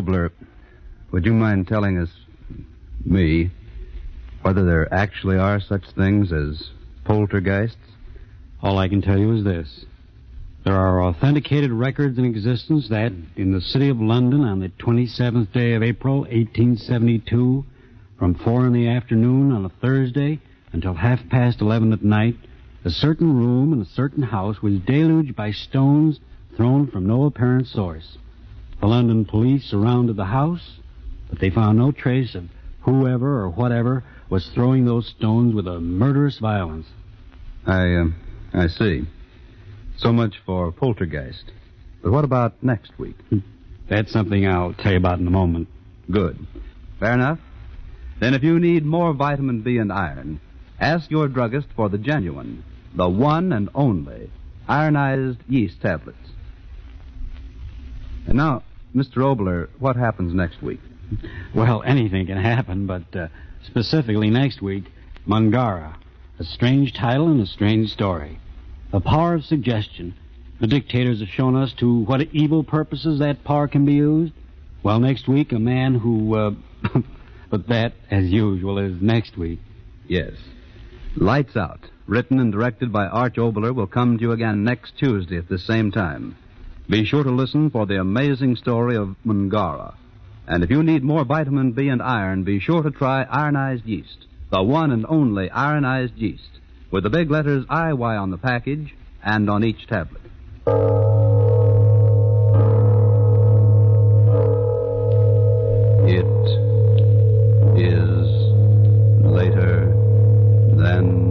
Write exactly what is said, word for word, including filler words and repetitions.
Obler, would you mind telling us, me, whether there actually are such things as poltergeists? All I can tell you is this. There are authenticated records in existence that, in the city of London on the twenty-seventh day of April, eighteen seventy-two, from four in the afternoon on a Thursday until half past eleven at night, a certain room in a certain house was deluged by stones thrown from no apparent source. The London police surrounded the house, but they found no trace of whoever or whatever was throwing those stones with a murderous violence. I, uh, I see. So much for poltergeist. But what about next week? That's something I'll tell you about in a moment. Good. Fair enough. Then if you need more vitamin B and iron, ask your druggist for the genuine, the one and only, ironized yeast tablets. And now, Mister Obler, what happens next week? Well, anything can happen, but uh, specifically next week, Mungara. A strange title and a strange story. The power of suggestion. The dictators have shown us to what evil purposes that power can be used. Well, next week, a man who... Uh, but that, as usual, is next week. Yes. Lights Out, written and directed by Arch Obler, will come to you again next Tuesday at the same time. Be sure to listen for the amazing story of Mungara. And if you need more vitamin B and iron, be sure to try ironized yeast, the one and only ironized yeast, with the big letters I Y on the package and on each tablet.